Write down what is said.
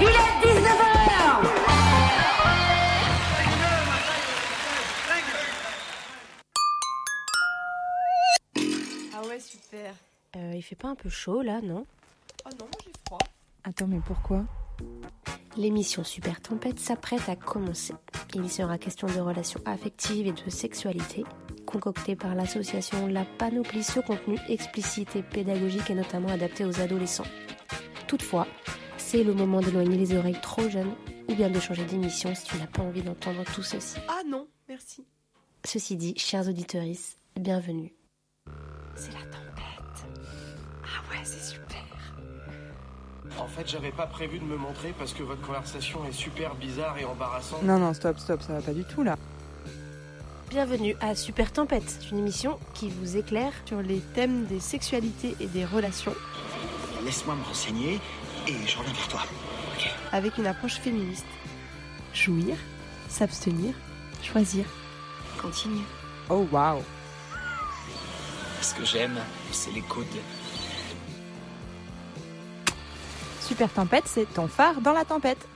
Il est 19h. Ah ouais, super. Il fait pas un peu chaud là, non? Oh non, j'ai froid. Attends, mais pourquoi? L'émission Super Tempête s'apprête à commencer. Il sera question de relations affectives et de sexualité, concoctée par l'association La Panoplie sur contenu explicite et pédagogique et notamment adapté aux adolescents. Toutefois, c'est le moment d'éloigner les oreilles trop jeunes ou bien de changer d'émission si tu n'as pas envie d'entendre tout ceci. Ah non, merci. Ceci dit, chers auditeurs, bienvenue. C'est la tempête. Ah ouais, c'est super. En fait, j'avais pas prévu de me montrer parce que votre conversation est super bizarre et embarrassante. Non, stop, ça va pas du tout là. Bienvenue à Super Tempête, une émission qui vous éclaire Sur les thèmes des sexualités et des relations, Laisse-moi me renseigner et je reviens vers toi. Ok. avec une approche féministe. Jouir, s'abstenir, choisir. Continue. Oh waouh. Ce que j'aime, c'est les coudes. Super Tempête, c'est ton phare dans la tempête.